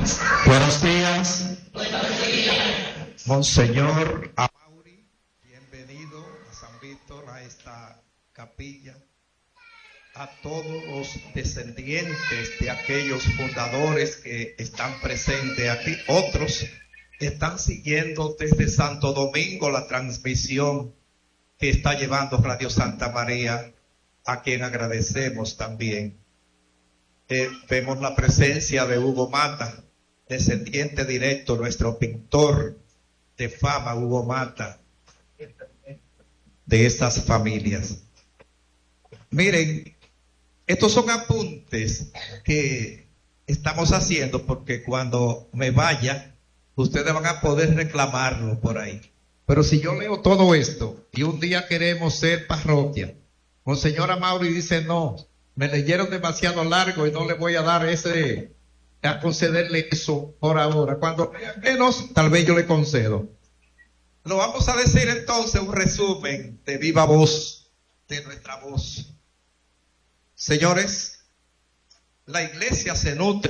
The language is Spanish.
Buenos días. Monseñor Amaury, bienvenido a San Víctor, a esta capilla. A todos los descendientes de aquellos fundadores que están presentes aquí. Otros están siguiendo desde Santo Domingo la transmisión que está llevando Radio Santa María, a quien agradecemos también. Vemos la presencia de Hugo Mata, descendiente directo, nuestro pintor de fama, Hugo Mata, de estas familias. Miren, estos son apuntes que estamos haciendo porque cuando me vaya, ustedes van a poder reclamarlo por ahí. Pero si yo leo todo esto y un día queremos ser parroquia, Monseñor Amaury dice no, me leyeron demasiado largo y no le voy a dar a concederle eso por ahora. Cuando menos, tal vez yo le concedo. Lo vamos a decir entonces un resumen de viva voz, de nuestra voz. Señores, la iglesia se nutre